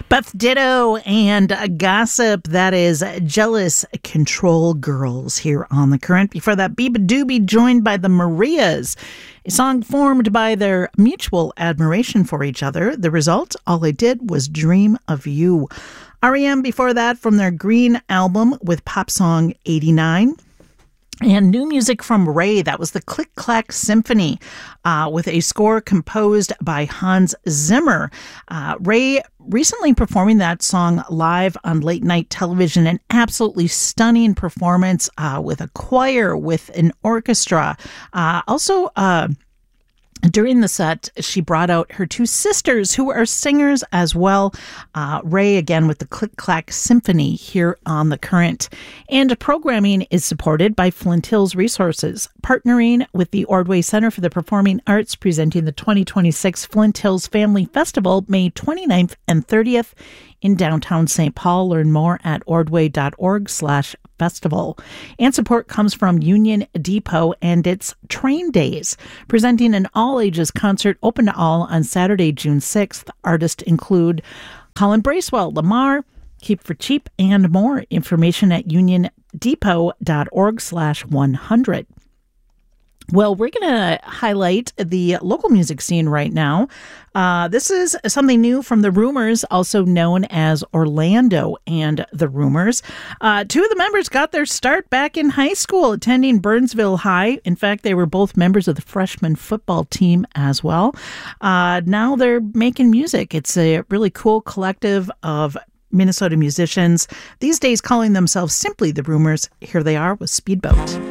Beth Ditto and Gossip. That is Jealous Control Girls here on The Current. Before that, Biba Doobie joined by the Marias, a song formed by their mutual admiration for each other. The result, All I Did Was Dream of You. R.E.M. before that from their Green album with pop song 89. And new music from Ray, that was the Click Clack Symphony with a score composed by Hans Zimmer. Ray recently performing that song live on late night television, an absolutely stunning performance with a choir, with an orchestra. During the set, she brought out her two sisters who are singers as well. Ray, again, with the Click Clack Symphony here on The Current. And programming is supported by Flint Hills Resources, partnering with the Ordway Center for the Performing Arts, presenting the 2026 Flint Hills Family Festival, May 29th and 30th in downtown St. Paul. Learn more at ordway.org/festival. And support comes from Union Depot and its Train Days, presenting an all-ages concert open to all on Saturday, June 6th. Artists include Colin Bracewell, Lamar, Keep for Cheap, and more. Information at uniondepot.org/100. Well, we're going to highlight the local music scene right now. This is something new from the Rumors, also known as Orlando and the Rumors. Two of the members got their start back in high school, attending Burnsville High. In fact, they were both members of the freshman football team as well. Now they're making music. It's a really cool collective of Minnesota musicians, these days calling themselves simply the Rumors. Here they are with Speedboat.